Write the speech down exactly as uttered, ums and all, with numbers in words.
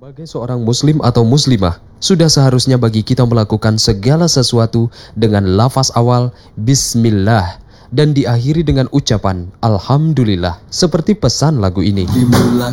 Sebagai seorang muslim atau muslimah, sudah seharusnya bagi kita melakukan segala sesuatu dengan lafaz awal Bismillah dan diakhiri dengan ucapan Alhamdulillah seperti pesan lagu ini.